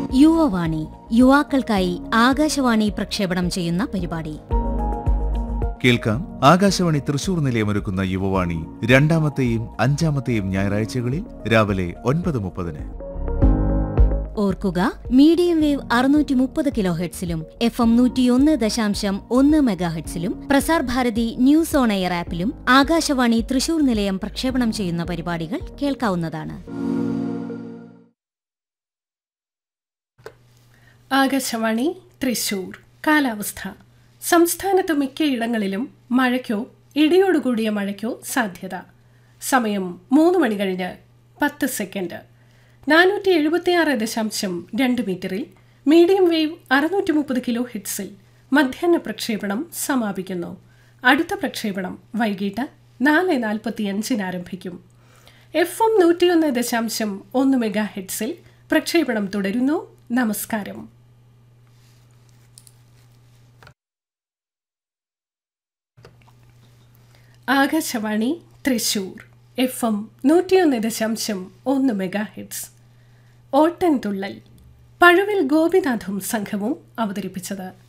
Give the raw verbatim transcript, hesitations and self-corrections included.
യുവവാണി യുവാക്കൾക്കായി ആകാശവാണി പ്രക്ഷേപണം ചെയ്യുന്ന പരിപാടി. കേൾക്കാം ആകാശവാണി തൃശൂർ നിലയമൊരുക്കുന്ന യുവവാണി രണ്ടാമത്തെയും അഞ്ചാമത്തെയും ഞായറാഴ്ചകളിൽ രാവിലെ ഒൻപത് മുപ്പതിന്. ഓർക്കുക, മീഡിയം വേവ് അറുന്നൂറ്റി മുപ്പത് കിലോ ഹെഡ്സിലും എഫ് എം നൂറ്റിയൊന്ന് ദശാംശം ഒന്ന് മെഗാഹെഡ്സിലും Prasar Bharati news on air ആപ്പിലും Akashvani Thrissur നിലയം പ്രക്ഷേപണം ചെയ്യുന്ന പരിപാടികൾ കേൾക്കാവുന്നതാണ്. ആകാശവാണി തൃശൂർ. കാലാവസ്ഥ. സംസ്ഥാനത്ത് മിക്കയിടങ്ങളിലും മഴയ്ക്കോ ഇടിയോടുകൂടിയ മഴയ്ക്കോ സാധ്യത. സമയം മൂന്ന് മണി കഴിഞ്ഞ് പത്ത് സെക്കൻഡ്. നാനൂറ്റി എഴുപത്തിയാറ് ദശാംശം രണ്ട് മീറ്ററിൽ മീഡിയം വേവ് അറുന്നൂറ്റി മുപ്പത് കിലോ ഹിറ്റ്സിൽ മധ്യാഹ്ന പ്രക്ഷേപണം സമാപിക്കുന്നു. അടുത്ത പ്രക്ഷേപണം വൈകിട്ട് നാല് നാൽപ്പത്തിയഞ്ചിന് ആരംഭിക്കും. എഫ് എം നൂറ്റിയൊന്ന് ദശാംശം ഒന്ന് മെഗാ ഹെഡ്സിൽ പ്രക്ഷേപണം തുടരുന്നു. നമസ്കാരം. ആകാശവാണി തൃശൂർ എഫ് എം നൂറ്റിയൊന്ന് ദശാംശം ഒന്ന് മെഗാ ഹെഡ്സ്. ഓട്ടൻതുള്ളൽ പഴുവിൽ ഗോപിനാഥും സംഘവും അവതരിപ്പിച്ചത്.